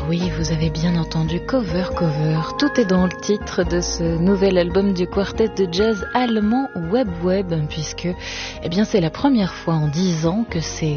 oui, vous avez bien entendu, cover, cover. Tout est dans le titre de ce nouvel album du quartet de jazz allemand Web, puisque c'est la première fois en 10 ans que ces